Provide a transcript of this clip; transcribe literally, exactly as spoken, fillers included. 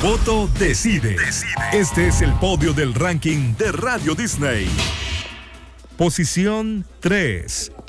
voto decide. decide. Este es el podio del ranking de Radio Disney. Posición tres.